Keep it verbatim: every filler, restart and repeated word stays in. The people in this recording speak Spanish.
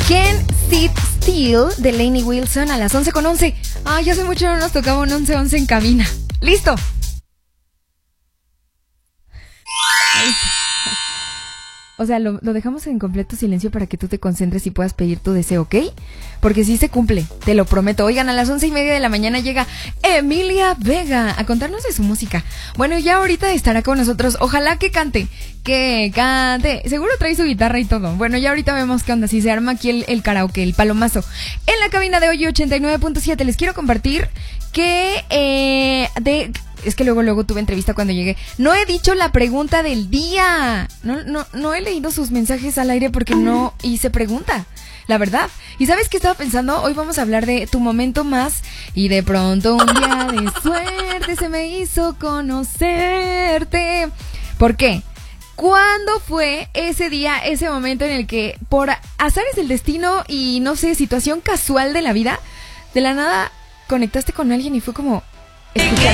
Can't Sit Still de Lainey Wilson a las once con once. Ah, ya hace mucho no nos tocaba un once once en cabina. ¡Listo! Ahí está. O sea, lo, lo dejamos en completo silencio para que tú te concentres y puedas pedir tu deseo, ¿ok? Porque sí se cumple, te lo prometo. Oigan, a las once y media de la mañana llega Emilia Vega a contarnos de su música. Bueno, ya ahorita estará con nosotros. Ojalá que cante, que cante. Seguro trae su guitarra y todo. Bueno, ya ahorita vemos qué onda, si se arma aquí el, el karaoke, el palomazo. En la cabina de hoy, ochenta y nueve punto siete, les quiero compartir que... Eh, de... Es que luego, luego tuve entrevista cuando llegué. No he dicho la pregunta del día. No, no, no he leído sus mensajes al aire porque no hice pregunta. La verdad. ¿Y sabes qué estaba pensando? Hoy vamos a hablar de tu momento más. Y de pronto un día de suerte se me hizo conocerte. ¿Por qué? ¿Cuándo fue ese día, ese momento en el que por azares del destino y no sé, situación casual de la vida, de la nada conectaste con alguien y fue como... escuchar